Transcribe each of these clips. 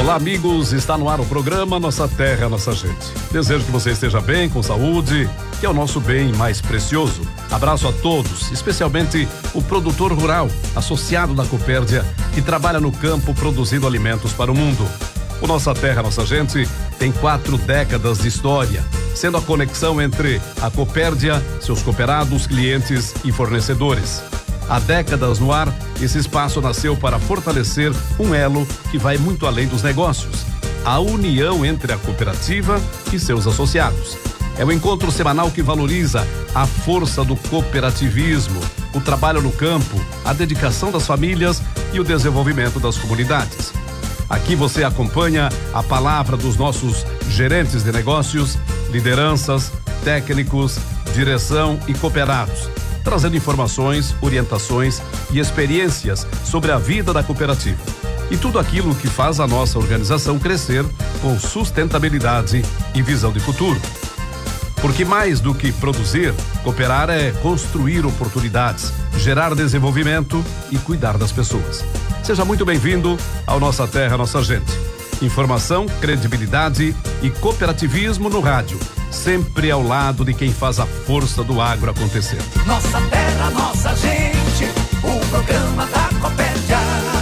Olá, amigos, está no ar o programa Nossa Terra, Nossa Gente. Desejo que você esteja bem, com saúde, que é o nosso bem mais precioso. Abraço a todos, especialmente o produtor rural, associado da Copérdia, que trabalha no campo produzindo alimentos para o mundo. O Nossa Terra, Nossa Gente tem 4 décadas de história, sendo a conexão entre a Copérdia, seus cooperados, clientes e fornecedores. Há décadas no ar, esse espaço nasceu para fortalecer um elo que vai muito além dos negócios, a união entre a cooperativa e seus associados. É um encontro semanal que valoriza a força do cooperativismo, o trabalho no campo, a dedicação das famílias e o desenvolvimento das comunidades. Aqui você acompanha a palavra dos nossos gerentes de negócios, lideranças, técnicos, direção e cooperados, trazendo informações, orientações e experiências sobre a vida da cooperativa e tudo aquilo que faz a nossa organização crescer com sustentabilidade e visão de futuro. Porque mais do que produzir, cooperar é construir oportunidades, gerar desenvolvimento e cuidar das pessoas. Seja muito bem-vindo ao Nossa Terra, Nossa Gente. Informação, credibilidade e cooperativismo no rádio. Sempre ao lado de quem faz a força do agro acontecer. Nossa terra, nossa gente, o programa da Copérdia.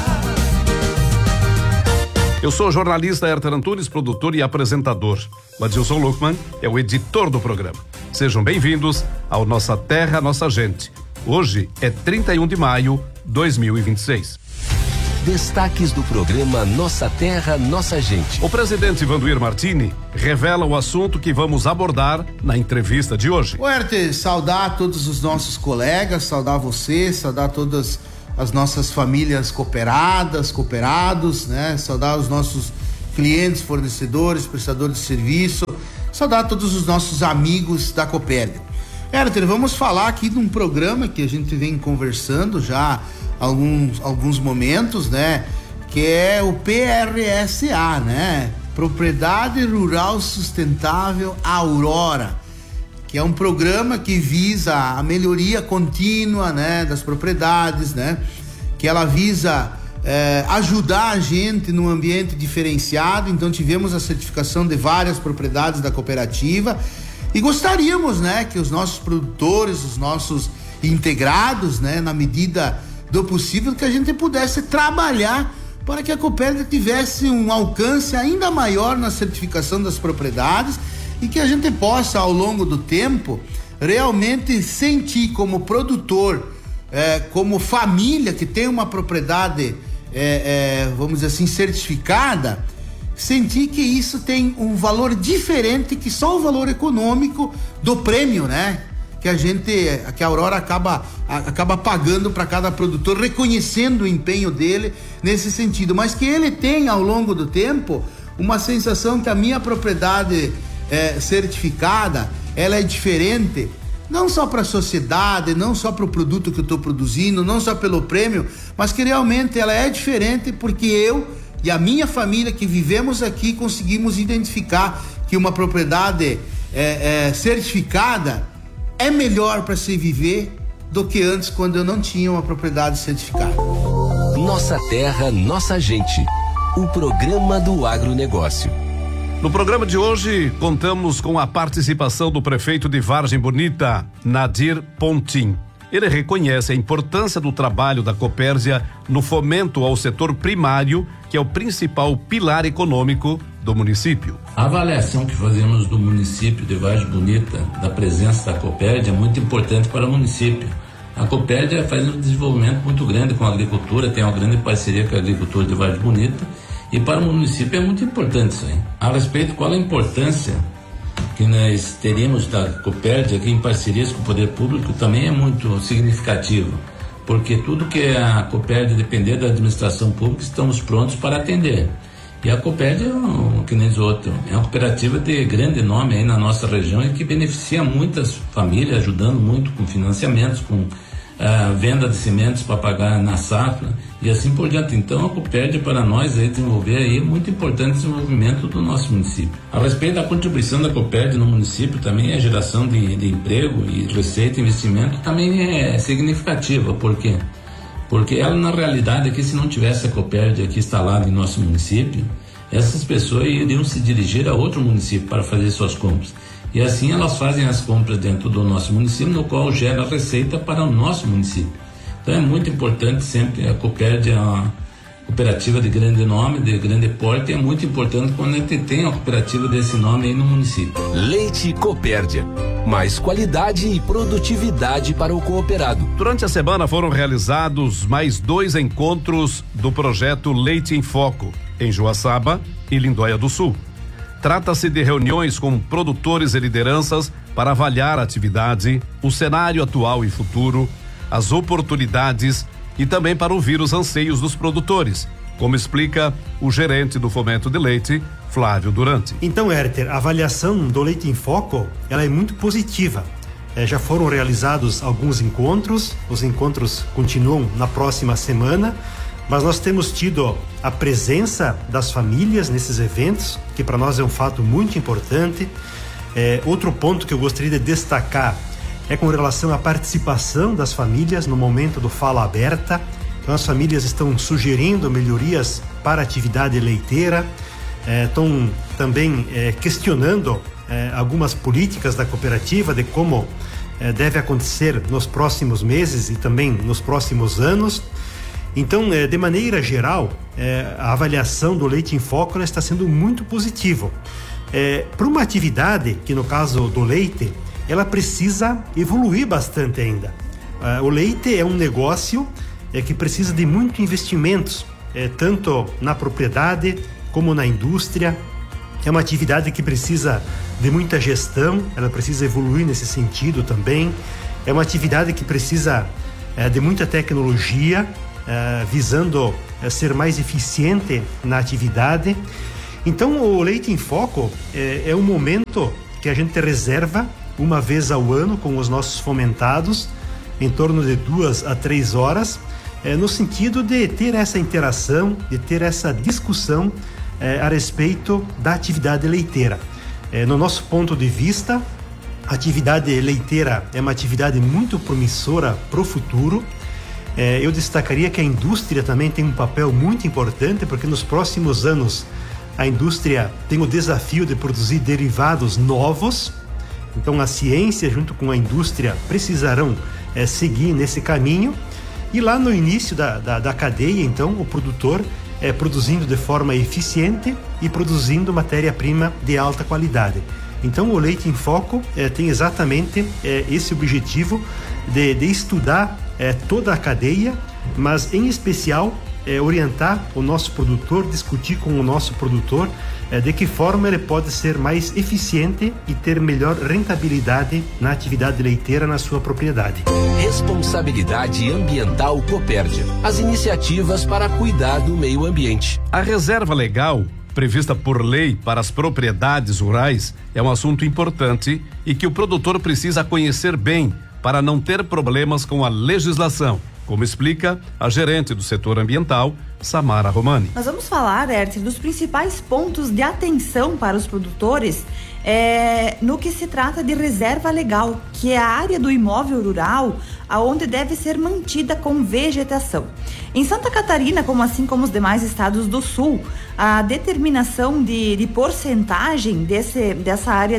Eu sou o jornalista Herter Antunes, produtor e apresentador. O Adilson Luckman é o editor do programa. Sejam bem-vindos ao Nossa Terra, Nossa Gente. Hoje é 31 de maio de 2026. Destaques do programa Nossa Terra, Nossa Gente. O presidente Vanduir Martini revela o assunto que vamos abordar na entrevista de hoje. Herter, saudar todos os nossos colegas, saudar você, saudar todas as nossas famílias cooperadas, cooperados, né? Saudar os nossos clientes, fornecedores, prestadores de serviço, saudar todos os nossos amigos da Copérdia. Herter, vamos falar aqui de um programa que a gente vem conversando já alguns momentos, né? Que é o PRSA, né? Propriedade Rural Sustentável Aurora, que é um programa que visa a melhoria contínua, né? Das propriedades, né? Que ela visa ajudar a gente num ambiente diferenciado. Então tivemos a certificação de várias propriedades da cooperativa e gostaríamos, né? Que os nossos produtores, os nossos integrados, né? Na medida do possível, que a gente pudesse trabalhar para que a Copérdia tivesse um alcance ainda maior na certificação das propriedades e que a gente possa, ao longo do tempo, realmente sentir como produtor, como família que tem uma propriedade, vamos dizer assim, certificada, sentir que isso tem um valor diferente que só o valor econômico do prêmio, né? Que a Aurora acaba pagando para cada produtor, reconhecendo o empenho dele nesse sentido, mas que ele tem ao longo do tempo uma sensação que a minha propriedade certificada, ela é diferente, não só para a sociedade, não só para o produto que eu estou produzindo, não só pelo prêmio, mas que realmente ela é diferente porque eu e a minha família que vivemos aqui conseguimos identificar que uma propriedade certificada é melhor para se viver do que antes, quando eu não tinha uma propriedade certificada. Nossa Terra, Nossa Gente. O programa do agronegócio. No programa de hoje, contamos com a participação do prefeito de Vargem Bonita, Nadir Pontin. Ele reconhece a importância do trabalho da Copérdia no fomento ao setor primário, que é o principal pilar econômico do município. A avaliação que fazemos do município de Vargem Bonita, da presença da Copérdia, é muito importante para o município. A Copérdia faz um desenvolvimento muito grande com a agricultura, tem uma grande parceria com a agricultura de Vargem Bonita, e para o município é muito importante isso aí. A respeito, qual a importância que nós teríamos da Copérdia aqui em parcerias com o poder público também é muito significativo, porque tudo que a Copérdia depender da administração pública, estamos prontos para atender. E a Copérdia, que nem os outros, é uma cooperativa de grande nome aí na nossa região e que beneficia muitas famílias, ajudando muito com financiamentos, com venda de sementes para pagar na safra e assim por diante. Então a Copérdia para nós aí desenvolver aí muito importante o desenvolvimento do nosso município. A respeito da contribuição da Copérdia no município, também a geração de emprego e receita e investimento também é significativa. Por quê? Porque ela na realidade aqui, se não tivesse a Copérdia aqui instalada em nosso município, essas pessoas iriam se dirigir a outro município para fazer suas compras. E assim elas fazem as compras dentro do nosso município, no qual gera receita para o nosso município. Então é muito importante sempre, a Copérdia é uma cooperativa de grande nome, de grande porte, e é muito importante quando a gente tem uma cooperativa desse nome aí no município. Leite Copérdia. Mais qualidade e produtividade para o cooperado. Durante a semana foram realizados mais 2 encontros do projeto Leite em Foco, em Joaçaba e Lindóia do Sul. Trata-se de reuniões com produtores e lideranças para avaliar a atividade, o cenário atual e futuro, as oportunidades e também para ouvir os anseios dos produtores, como explica o gerente do Fomento de Leite, Flávio Durante. Então, Herter, a avaliação do Leite em Foco, ela é muito positiva. Já foram realizados alguns encontros, os encontros continuam na próxima semana, mas nós temos tido a presença das famílias nesses eventos, que para nós é um fato muito importante. Outro ponto que eu gostaria de destacar é com relação à participação das famílias no momento do Fala Aberta. Então as famílias estão sugerindo melhorias para a atividade leiteira, estão também questionando algumas políticas da cooperativa de como deve acontecer nos próximos meses e também nos próximos anos. Então, de maneira geral, a avaliação do Leite em Foco está sendo muito positivo. Para uma atividade, que no caso do leite, ela precisa evoluir bastante ainda. O leite é um negócio que precisa de muito investimentos, tanto na propriedade como na indústria. É uma atividade que precisa de muita gestão, ela precisa evoluir nesse sentido também. É uma atividade que precisa de muita tecnologia, visando ser mais eficiente na atividade. Então o Leite em Foco é um momento que a gente reserva uma vez ao ano com os nossos fomentados, em torno de 2 a 3 horas, no sentido de ter essa interação, de ter essa discussão a respeito da atividade leiteira. No nosso ponto de vista, a atividade leiteira é uma atividade muito promissora para o futuro. Eu destacaria que a indústria também tem um papel muito importante, porque nos próximos anos a indústria tem o desafio de produzir derivados novos. Então a ciência junto com a indústria precisarão seguir nesse caminho, e lá no início da cadeia, então, o produtor produzindo de forma eficiente e produzindo matéria-prima de alta qualidade. Então o Leite em Foco tem exatamente esse objetivo de estudar toda a cadeia, mas em especial orientar o nosso produtor, discutir com o nosso produtor de que forma ele pode ser mais eficiente e ter melhor rentabilidade na atividade leiteira na sua propriedade. Responsabilidade Ambiental Copérdia. As iniciativas para cuidar do meio ambiente. A reserva legal prevista por lei para as propriedades rurais é um assunto importante e que o produtor precisa conhecer bem para não ter problemas com a legislação, como explica a gerente do setor ambiental, Samara Romani. Nós vamos falar, Herter, dos principais pontos de atenção para os produtores no que se trata de reserva legal, que é a área do imóvel rural aonde deve ser mantida com vegetação. Em Santa Catarina, assim como os demais estados do sul, a determinação de porcentagem dessa área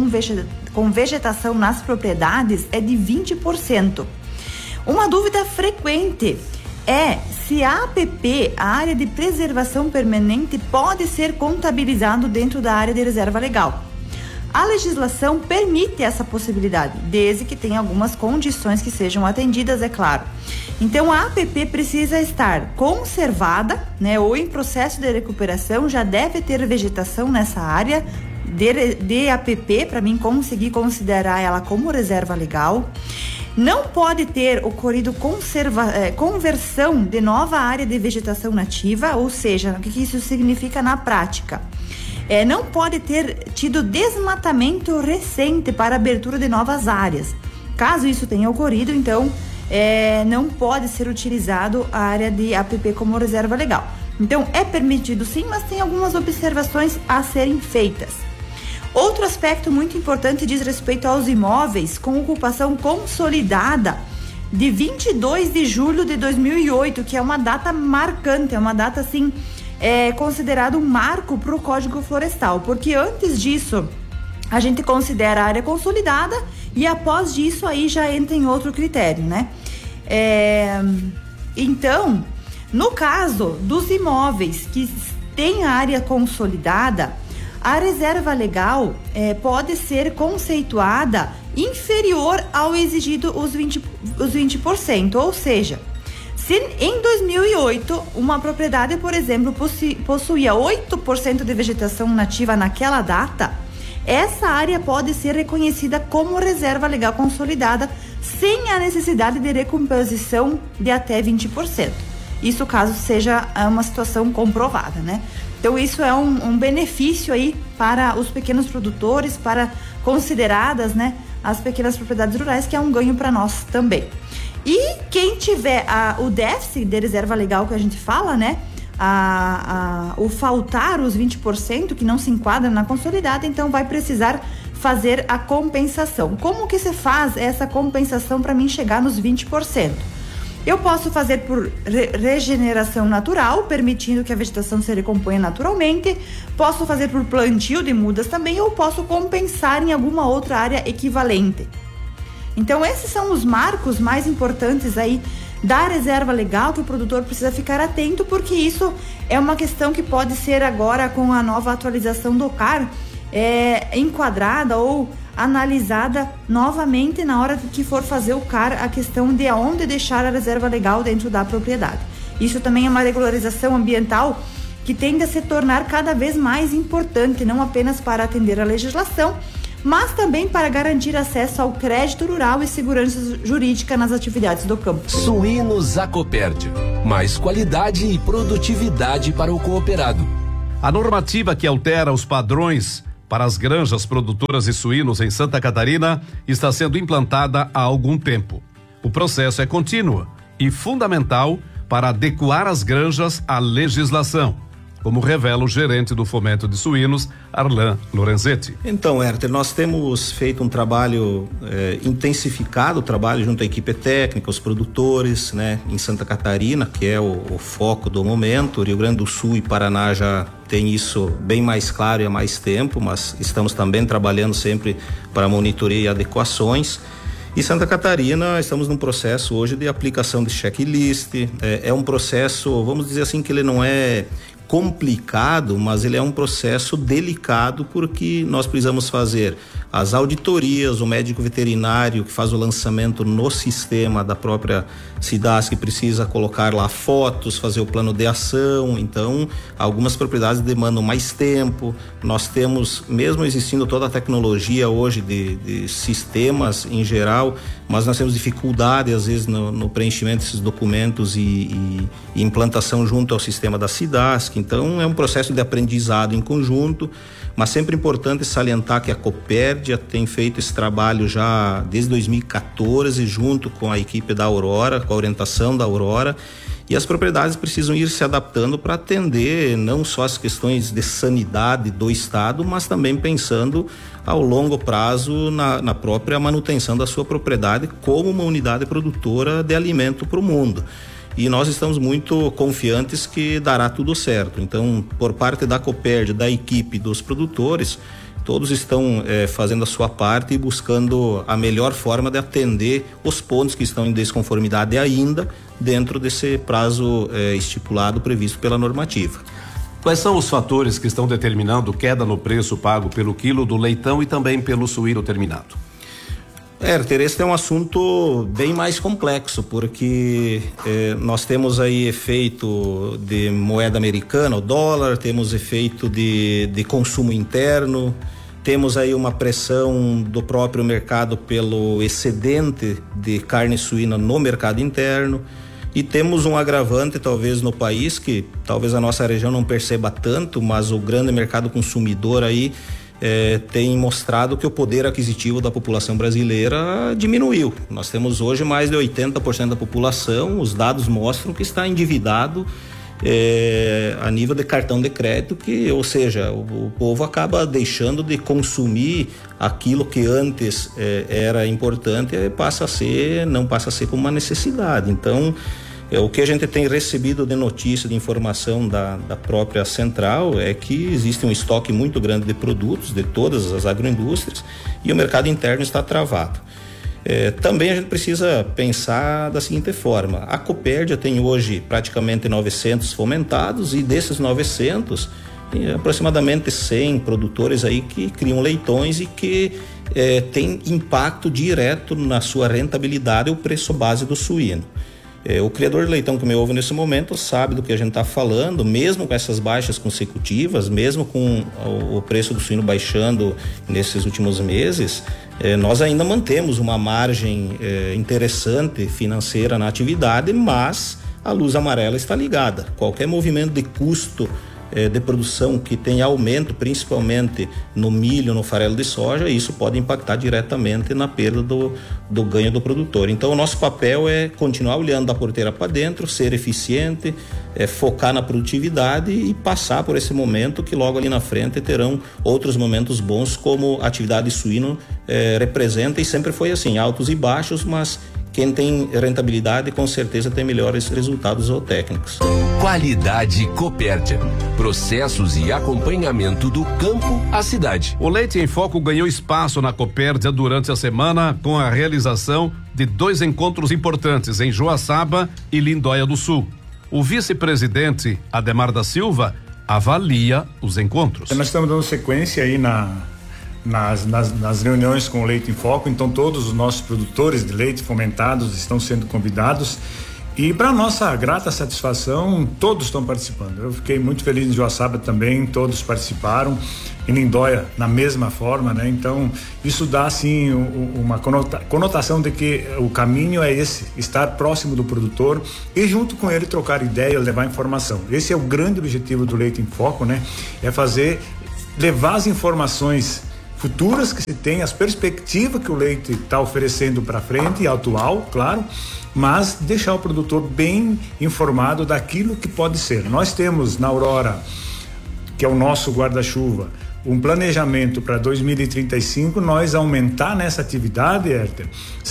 com vegetação nas propriedades é de 20%. Uma dúvida frequente é se a APP, a área de preservação permanente, pode ser contabilizado dentro da área de reserva legal. A legislação permite essa possibilidade, desde que tenha algumas condições que sejam atendidas, é claro. Então, a APP precisa estar conservada, ou em processo de recuperação, já deve ter vegetação nessa área de APP, para mim conseguir considerar ela como reserva legal. Não pode ter ocorrido conversão de nova área de vegetação nativa, ou seja, o que isso significa na prática? Não pode ter tido desmatamento recente para abertura de novas áreas. Caso isso tenha ocorrido, então, não pode ser utilizado a área de APP como reserva legal. Então, é permitido sim, mas tem algumas observações a serem feitas. Outro aspecto muito importante diz respeito aos imóveis com ocupação consolidada de 22 de julho de 2008, que é uma data marcante, é uma data assim é considerado um marco para o Código Florestal, porque antes disso a gente considera a área consolidada e após disso aí já entra em outro critério, né? Então, no caso dos imóveis que têm área consolidada, a reserva legal pode ser conceituada inferior ao exigido os 20%, ou seja, se em 2008 uma propriedade, por exemplo, possuía 8% de vegetação nativa naquela data, essa área pode ser reconhecida como reserva legal consolidada sem a necessidade de recomposição de até 20%. Isso caso seja uma situação comprovada, né? Então isso é um benefício aí para os pequenos produtores, para consideradas, né, as pequenas propriedades rurais, que é um ganho para nós também. E quem tiver o déficit de reserva legal que a gente fala, né, o faltar os 20% que não se enquadra na consolidada, então vai precisar fazer a compensação. Como que se faz essa compensação para mim chegar nos 20%? Eu posso fazer por regeneração natural, permitindo que a vegetação se recomponha naturalmente. Posso fazer por plantio de mudas também, ou posso compensar em alguma outra área equivalente. Então, esses são os marcos mais importantes aí da reserva legal que o produtor precisa ficar atento, porque isso é uma questão que pode ser agora, com a nova atualização do CAR, enquadrada ou analisada novamente na hora que for fazer o CAR, a questão de aonde deixar a reserva legal dentro da propriedade. Isso também é uma regularização ambiental que tende a se tornar cada vez mais importante, não apenas para atender a legislação, mas também para garantir acesso ao crédito rural e segurança jurídica nas atividades do campo. Suínos Acoperd, mais qualidade e produtividade para o cooperado. A normativa que altera os padrões para as granjas produtoras de suínos em Santa Catarina está sendo implantada há algum tempo. O processo é contínuo e fundamental para adequar as granjas à legislação, como revela o gerente do Fomento de Suínos, Arlan Lorenzetti. Então, Herter, nós temos feito um trabalho intensificado, o trabalho junto à equipe técnica, os produtores, né, em Santa Catarina, que é o foco do momento. Rio Grande do Sul e Paraná já tem isso bem mais claro e há mais tempo, mas estamos também trabalhando sempre para monitoria e adequações. E Santa Catarina, estamos num processo hoje de aplicação de checklist. É um processo, vamos dizer assim, que ele não é complicado, mas ele é um processo delicado, porque nós precisamos fazer as auditorias, o médico veterinário que faz o lançamento no sistema da própria SIDASC precisa colocar lá fotos, fazer o plano de ação. Então, algumas propriedades demandam mais tempo. Nós temos, mesmo existindo toda a tecnologia hoje de sistemas em geral, mas nós temos dificuldade às vezes no preenchimento desses documentos e implantação junto ao sistema da SIDASC. Então, é um processo de aprendizado em conjunto, mas sempre importante salientar que a Copérdia tem feito esse trabalho já desde 2014, junto com a equipe da Aurora, com a orientação da Aurora, e as propriedades precisam ir se adaptando para atender não só as questões de sanidade do estado, mas também pensando ao longo prazo na própria manutenção da sua propriedade como uma unidade produtora de alimento para o mundo. E nós estamos muito confiantes que dará tudo certo. Então, por parte da Copérdia, da equipe, dos produtores, todos estão fazendo a sua parte e buscando a melhor forma de atender os pontos que estão em desconformidade ainda dentro desse prazo estipulado, previsto pela normativa. Quais são os fatores que estão determinando queda no preço pago pelo quilo do leitão e também pelo suíno terminado? Herter, esse é um assunto bem mais complexo, porque nós temos aí efeito de moeda americana, o dólar, temos efeito de consumo interno, temos aí uma pressão do próprio mercado pelo excedente de carne suína no mercado interno, e temos um agravante talvez no país, que talvez a nossa região não perceba tanto, mas o grande mercado consumidor aí tem mostrado que o poder aquisitivo da população brasileira diminuiu. Nós temos hoje mais de 80% da população, os dados mostram que está endividado a nível de cartão de crédito, ou seja, o povo acaba deixando de consumir aquilo que antes era importante, não passa a ser como uma necessidade. Então, O que a gente tem recebido de notícia, de informação da própria central é que existe um estoque muito grande de produtos de todas as agroindústrias e o mercado interno está travado. Também a gente precisa pensar da seguinte forma: a Copérdia tem hoje praticamente 900 fomentados e desses 900, aproximadamente 100 produtores aí que criam leitões e que tem impacto direto na sua rentabilidade o preço base do suíno. O criador de leitão que me ouve nesse momento sabe do que a gente está falando, mesmo com essas baixas consecutivas, mesmo com o preço do suíno baixando nesses últimos meses, nós ainda mantemos uma margem interessante financeira na atividade, mas a luz amarela está ligada. Qualquer movimento de custo de produção que tem aumento, principalmente no milho, no farelo de soja, isso pode impactar diretamente na perda do ganho do produtor. Então o nosso papel é continuar olhando da porteira para dentro, ser eficiente, focar na produtividade e passar por esse momento que logo ali na frente terão outros momentos bons, como a atividade suíno representa, e sempre foi assim, altos e baixos, mas quem tem rentabilidade com certeza tem melhores resultados zootécnicos. Qualidade Copérdia. Processos e acompanhamento do campo à cidade. O Leite em Foco ganhou espaço na Copérdia durante a semana com a realização de 2 encontros importantes em Joaçaba e Lindóia do Sul. O vice-presidente Ademar da Silva avalia os encontros. Nós estamos dando sequência aí nas reuniões com o Leite em Foco, então todos os nossos produtores de leite fomentados estão sendo convidados e, para nossa grata satisfação, todos estão participando. Eu fiquei muito feliz em Joaçaba também, todos participaram, em Lindóia na mesma forma, né? Então isso dá assim uma conotação de que o caminho é esse, estar próximo do produtor e junto com ele trocar ideia, levar informação. Esse é o grande objetivo do Leite em Foco, né? É levar as informações futuras que se tem, as perspectivas que o leite está oferecendo para frente e atual, claro, mas deixar o produtor bem informado daquilo que pode ser. Nós temos na Aurora, que é o nosso guarda-chuva, um planejamento para 2035, nós aumentar nessa atividade, Herter,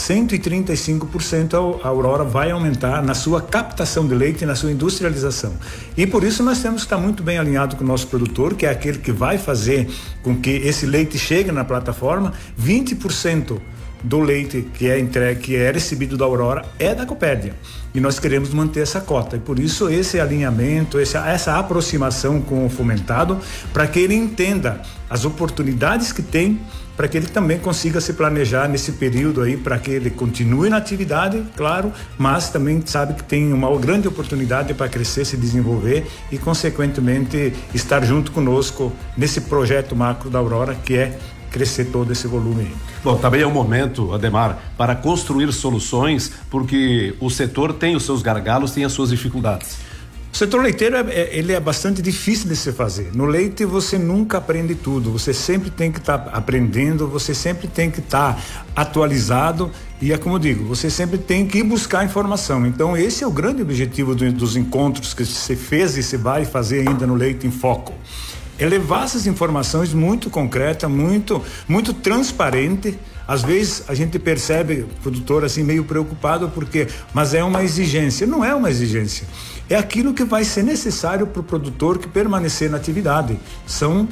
135% a Aurora vai aumentar na sua captação de leite e na sua industrialização. E por isso nós temos que estar muito bem alinhado com o nosso produtor, que é aquele que vai fazer com que esse leite chegue na plataforma. 20% do leite que é entregue, que é recebido da Aurora, é da Copérdia. E nós queremos manter essa cota. E por isso esse alinhamento, essa aproximação com o fomentado, para que ele entenda as oportunidades que tem, para que ele também consiga se planejar nesse período aí, para que ele continue na atividade, claro, mas também sabe que tem uma grande oportunidade para crescer, se desenvolver e, consequentemente, estar junto conosco nesse projeto macro da Aurora, que é crescer todo esse volume. Bom, também é um momento, Ademar, para construir soluções, porque o setor tem os seus gargalos, tem as suas dificuldades. O setor leiteiro ele é bastante difícil de se fazer. No leite você nunca aprende tudo, você sempre tem que estar aprendendo, você sempre tem que estar atualizado e, como eu digo, você sempre tem que ir buscar informação. Então esse é o grande objetivo dos encontros que você fez e se vai fazer ainda no Leite em Foco. É levar essas informações muito concretas, muito transparente. Às vezes a gente percebe o produtor assim meio preocupado mas é uma exigência. Não é uma exigência. É aquilo que vai ser necessário para o produtor que permanecer na atividade. São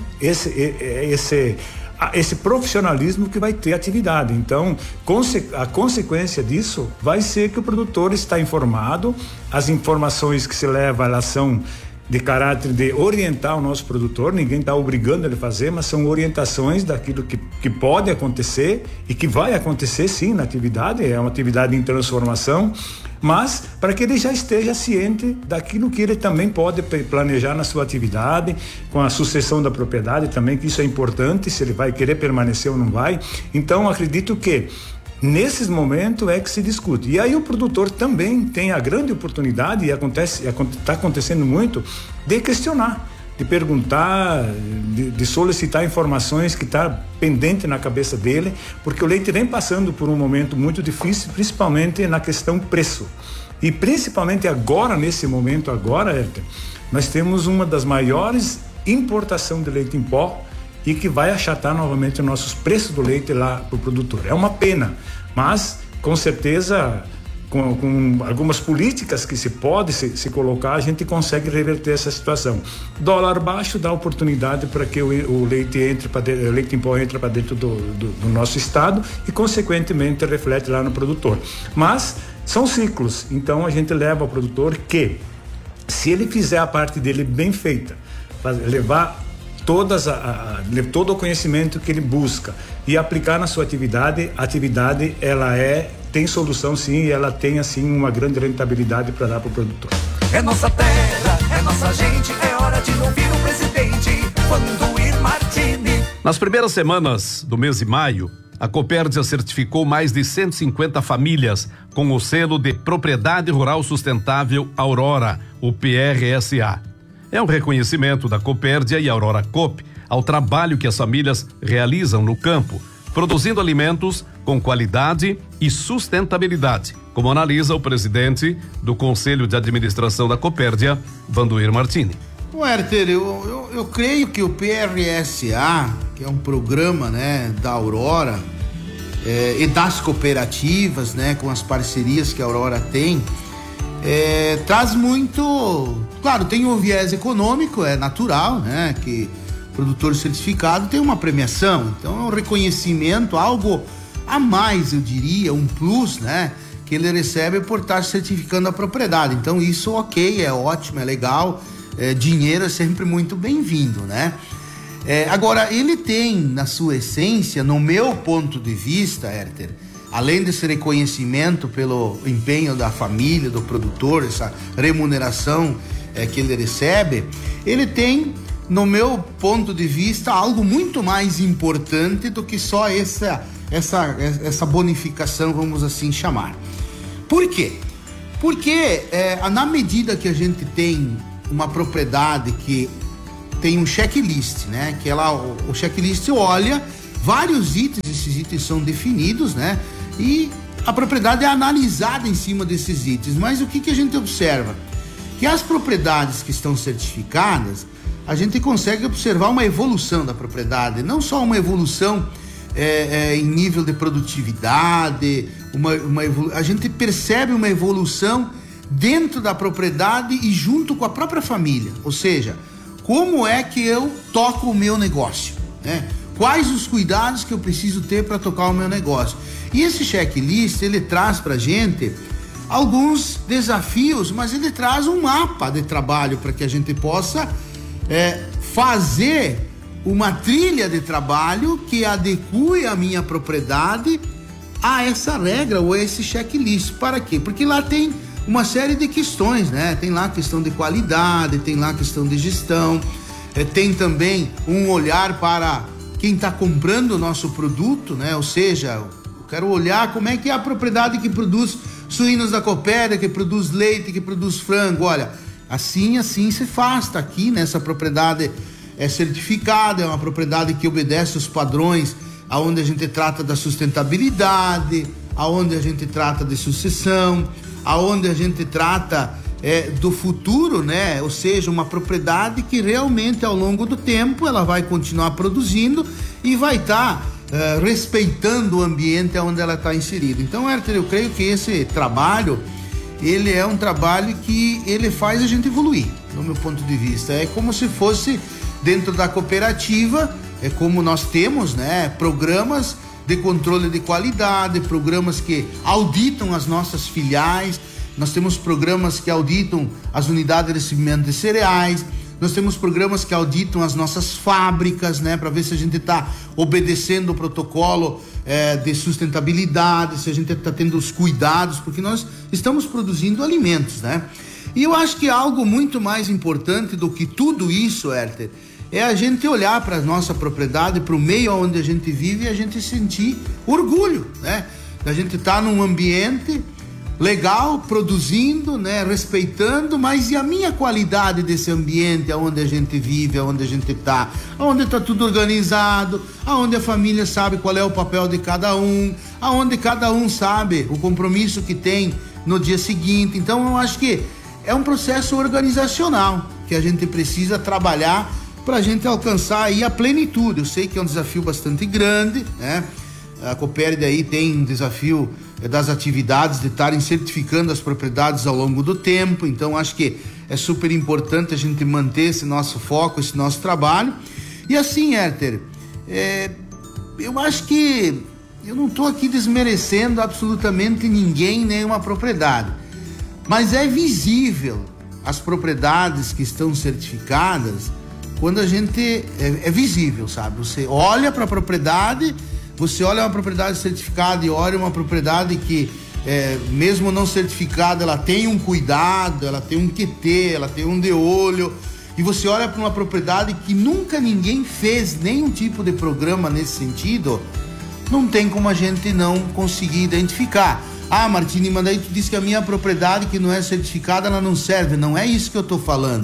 esse profissionalismo que vai ter atividade. Então, a consequência disso vai ser que o produtor está informado, as informações que se levam, elas são de caráter de orientar o nosso produtor, ninguém está obrigando ele a fazer, mas são orientações daquilo que pode acontecer e que vai acontecer sim na atividade, é uma atividade em transformação, mas para que ele já esteja ciente daquilo que ele também pode planejar na sua atividade, com a sucessão da propriedade também, que isso é importante, se ele vai querer permanecer ou não vai. Então acredito que nesses momentos é que se discute. E aí o produtor também tem a grande oportunidade, e está acontecendo muito, de questionar, de perguntar, de solicitar informações que está pendente na cabeça dele, porque o leite vem passando por um momento muito difícil, principalmente na questão preço. E principalmente agora, nesse momento agora, Herter, nós temos uma das maiores importações de leite em pó, e que vai achatar novamente os nossos preços do leite lá para o produtor. É uma pena, mas com certeza com algumas políticas que se pode se colocar, a gente consegue reverter essa situação. Dólar baixo dá oportunidade para que o leite leite em pó entre para dentro do nosso estado e, consequentemente, reflete lá no produtor. Mas são ciclos, então a gente leva ao produtor que, se ele fizer a parte dele bem feita, levar todo o conhecimento que ele busca e aplicar na sua atividade, a atividade ela tem solução sim, e ela tem assim uma grande rentabilidade para dar para o produtor. É nossa terra, é nossa gente, é hora de ouvir o presidente Vandoir Martini. Nas primeiras semanas do mês de maio, a Copérdia certificou mais de 150 famílias com o selo de Propriedade Rural Sustentável Aurora, o PRSA. É um reconhecimento da Copérdia e Aurora Coop ao trabalho que as famílias realizam no campo, produzindo alimentos com qualidade e sustentabilidade, como analisa o presidente do Conselho de Administração da Copérdia, Vandoir Martini. Werther, eu creio que o PRSA, que é um programa, né, da Aurora e das cooperativas, né, com as parcerias que a Aurora tem, traz muito, claro, tem um viés econômico, é natural, né, que o produtor certificado tem uma premiação, então é um reconhecimento, algo a mais, eu diria, um plus, né, que ele recebe por estar certificando a propriedade. Então isso, ok, é ótimo, é legal, dinheiro é sempre muito bem-vindo, né? Agora, ele tem, na sua essência, no meu ponto de vista, Werther, além desse reconhecimento pelo empenho da família, do produtor, essa remuneração que ele recebe, ele tem, no meu ponto de vista, algo muito mais importante do que só essa bonificação, vamos assim chamar. Por quê? Porque na medida que a gente tem uma propriedade que tem um checklist, né? Que o checklist olha vários itens, esses itens são definidos, né? E a propriedade é analisada em cima desses itens. Mas o que a gente observa? Que as propriedades que estão certificadas, a gente consegue observar uma evolução da propriedade, não só uma evolução em nível de produtividade, a gente percebe uma evolução dentro da propriedade e junto com a própria família, ou seja, como é que eu toco o meu negócio, né? Quais os cuidados que eu preciso ter para tocar o meu negócio. E esse checklist, ele traz para a gente alguns desafios, mas ele traz um mapa de trabalho para que a gente possa fazer uma trilha de trabalho que adeque a minha propriedade a essa regra ou a esse checklist. Para quê? Porque lá tem uma série de questões, né? Tem lá a questão de qualidade, tem lá a questão de gestão, tem também um olhar para quem está comprando o nosso produto, né? Ou seja, eu quero olhar como é que é a propriedade que produz suínos da Copérdia, que produz leite, que produz frango. Olha, assim se faz, tá aqui nessa propriedade certificada, é uma propriedade que obedece os padrões aonde a gente trata da sustentabilidade, aonde a gente trata de sucessão, aonde a gente trata do futuro, né? Ou seja, uma propriedade que realmente ao longo do tempo ela vai continuar produzindo e vai estar respeitando o ambiente onde ela está inserida. Então, Werther, eu creio que esse trabalho, ele é um trabalho que ele faz a gente evoluir, no meu ponto de vista. É como se fosse dentro da cooperativa, é como nós temos, né, programas de controle de qualidade, programas que auditam as nossas filiais, nós temos programas que auditam as unidades de recebimento de cereais, nós temos programas que auditam as nossas fábricas, né, para ver se a gente está obedecendo o protocolo de sustentabilidade, se a gente está tendo os cuidados, porque nós estamos produzindo alimentos, né? E eu acho que algo muito mais importante do que tudo isso, Werther, é a gente olhar para a nossa propriedade, para o meio onde a gente vive e a gente sentir orgulho, né? A gente tá num ambiente legal, produzindo, né? Respeitando, mas e a minha qualidade desse ambiente onde a gente vive, onde a gente tá, onde tá tudo organizado, onde a família sabe qual é o papel de cada um, onde cada um sabe o compromisso que tem no dia seguinte. Então eu acho que é um processo organizacional que a gente precisa trabalhar para a gente alcançar aí a plenitude. Eu sei que é um desafio bastante grande, né? A Copérdia aí tem um desafio das atividades, de estarem certificando as propriedades ao longo do tempo. Então acho que é super importante a gente manter esse nosso foco, esse nosso trabalho. E assim, Herter, eu acho que eu não estou aqui desmerecendo absolutamente ninguém, nenhuma propriedade, mas é visível as propriedades que estão certificadas quando a gente é visível, sabe? Você olha para a propriedade, você olha uma propriedade certificada e olha uma propriedade que mesmo não certificada, ela tem um cuidado, ela tem um QT, ela tem um de olho, e você olha para uma propriedade que nunca ninguém fez nenhum tipo de programa nesse sentido, não tem como a gente não conseguir identificar. Ah, Martini, mas daí tu disse que a minha propriedade que não é certificada, ela não serve. Não é isso que eu estou falando.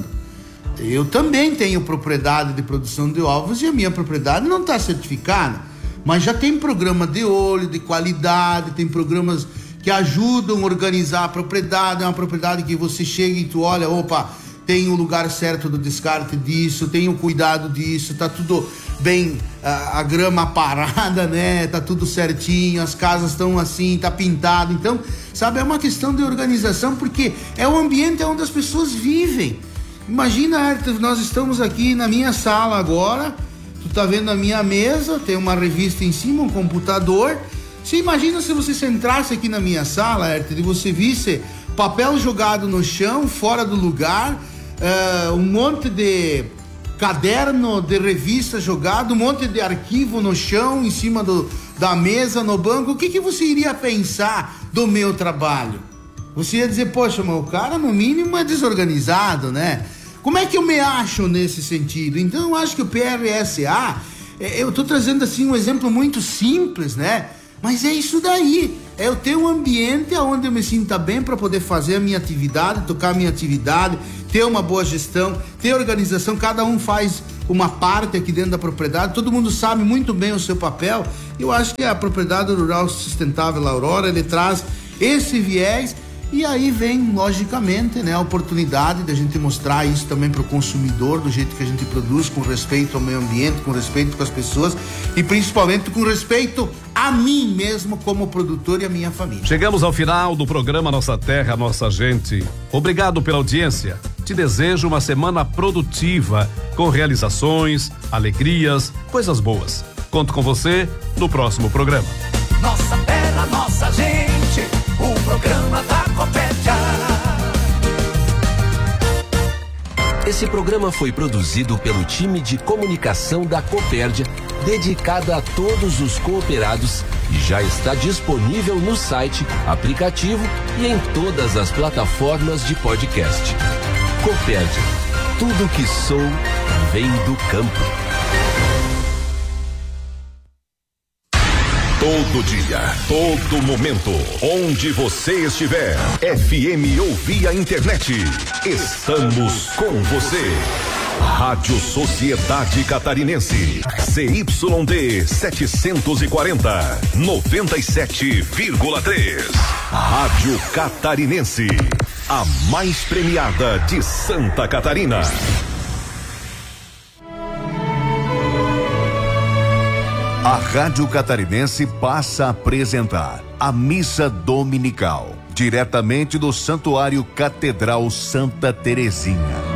Eu também tenho propriedade de produção de ovos e a minha propriedade não está certificada, mas já tem programa de olho, de qualidade, tem programas que ajudam a organizar a propriedade. É uma propriedade que você chega e tu olha, opa, tem o lugar certo do descarte disso, tem o cuidado disso, tá tudo bem, a grama parada, né? Tá tudo certinho, as casas estão assim, tá pintado. Então, sabe, é uma questão de organização, porque é o ambiente onde as pessoas vivem. Imagina, Arthur, nós estamos aqui na minha sala agora, tu tá vendo a minha mesa, tem uma revista em cima, um computador. Você imagina se você entrasse aqui na minha sala, Arthur, e você visse papel jogado no chão, fora do lugar, um monte de caderno de revista jogado, um monte de arquivo no chão, em cima da mesa, no banco. O que você iria pensar do meu trabalho? Você ia dizer, poxa, mas o cara no mínimo é desorganizado, né? Como é que eu me acho nesse sentido? Então eu acho que o PRSA, eu tô trazendo assim um exemplo muito simples, né? Mas é isso daí, é eu ter um ambiente onde eu me sinta bem para poder fazer a minha atividade, tocar a minha atividade, ter uma boa gestão, ter organização. Cada um faz uma parte aqui dentro da propriedade, todo mundo sabe muito bem o seu papel. Eu acho que a propriedade rural sustentável Aurora, ele traz esse viés. E aí vem, logicamente, né, a oportunidade de a gente mostrar isso também para o consumidor, do jeito que a gente produz, com respeito ao meio ambiente, com respeito com as pessoas e principalmente com respeito a mim mesmo como produtor e a minha família. Chegamos ao final do programa Nossa Terra, Nossa Gente. Obrigado pela audiência. Te desejo uma semana produtiva, com realizações, alegrias, coisas boas. Conto com você no próximo programa. Nossa Terra, Nossa Gente, o programa da Copérdia. Esse programa foi produzido pelo time de comunicação da Copérdia, dedicado a todos os cooperados, e já está disponível no site, aplicativo e em todas as plataformas de podcast. Copérdia, tudo que sou vem do campo. Todo dia, todo momento, onde você estiver, FM ou via internet, estamos com você. Rádio Sociedade Catarinense, CYD 740, 97,3. Rádio Catarinense, a mais premiada de Santa Catarina. A Rádio Catarinense passa a apresentar a Missa Dominical, diretamente do Santuário Catedral Santa Terezinha.